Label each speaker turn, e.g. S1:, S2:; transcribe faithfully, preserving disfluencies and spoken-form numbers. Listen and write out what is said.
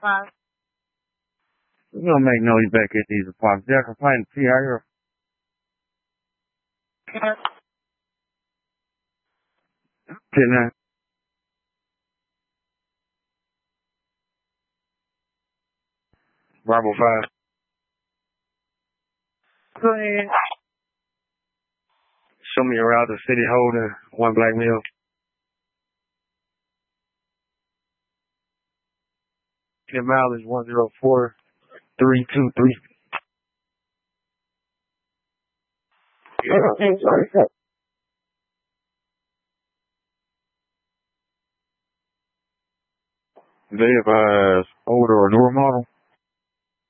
S1: five.
S2: We're gonna make noise back at these apartments. Jack, I'm fighting T I here. Ten nine. Bravo five.
S1: Go ahead.
S2: Show me around the city holding one black male. The mileage one zero four three two three. They advise older or newer model.